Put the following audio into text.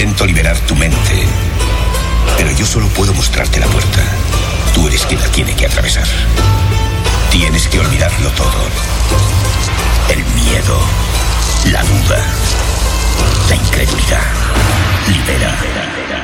Intento liberar tu mente, pero yo solo puedo mostrarte la puerta. Tú eres quien la tiene que atravesar. Tienes que olvidarlo todo. El miedo, la duda, la incredulidad. Libera.